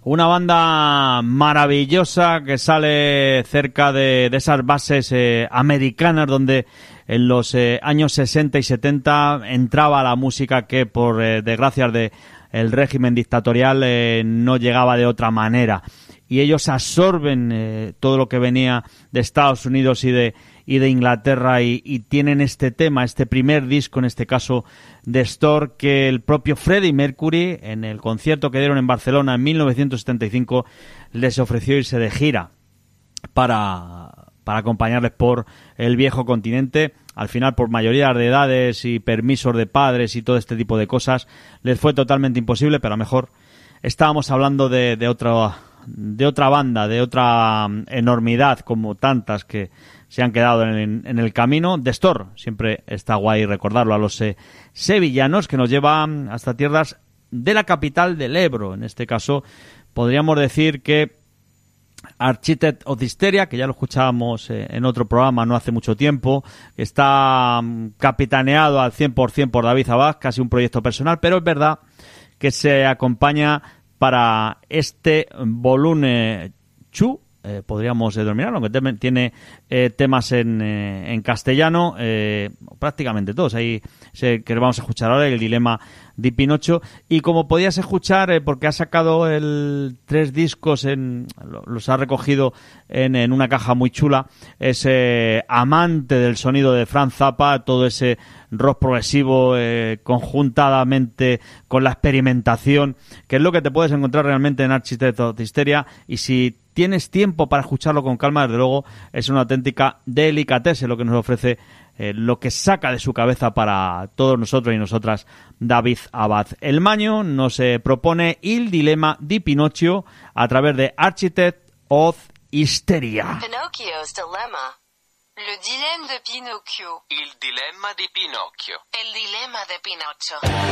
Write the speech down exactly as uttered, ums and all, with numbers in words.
Una banda maravillosa que sale cerca de, de esas bases eh, americanas donde en los eh, años sesenta y setenta entraba la música que por eh, desgracias de el régimen dictatorial eh, no llegaba de otra manera. Y ellos absorben eh, todo lo que venía de Estados Unidos y de y de Inglaterra y, y tienen este tema, este primer disco, en este caso de Store, que el propio Freddie Mercury, en el concierto que dieron en Barcelona en mil novecientos setenta y cinco, les ofreció irse de gira para, para acompañarles por el viejo continente. Al final, por mayoría de edades y permisos de padres y todo este tipo de cosas, les fue totalmente imposible, pero a lo mejor estábamos hablando de, de otra de otra banda, de otra enormidad, como tantas que se han quedado en, en el camino. The Store, siempre está guay recordarlo, a los eh, sevillanos, que nos llevan hasta tierras de la capital del Ebro. En este caso, podríamos decir que Architect of Hysteria, que ya lo escuchábamos eh, en otro programa no hace mucho tiempo, está um, capitaneado al cien por ciento por David Abad, casi un proyecto personal, pero es verdad que se acompaña para este volumen Chu, eh, podríamos eh, denominarlo, aunque te, tiene eh, temas en, eh, en castellano, eh, prácticamente todos. Ahí se, que vamos a escuchar ahora, el dilema de Pinocho. Y como podías escuchar, eh, porque ha sacado el tres discos, en los ha recogido en, en una caja muy chula, es eh, amante del sonido de Frank Zappa, todo ese rock progresivo eh, conjuntamente con la experimentación, que es lo que te puedes encontrar realmente en Architect of Hysteria. Y si tienes tiempo para escucharlo con calma, desde luego es una auténtica delicatesse lo que nos ofrece, eh, lo que saca de su cabeza para todos nosotros y nosotras David Abad. El Maño nos eh, propone Il Dilema di Pinocchio a través de Architect of Hysteria. Pinocchio's Dilemma. Le dilemme de Pinocchio. Il dilemma di Pinocchio. El dilema de Pinocho.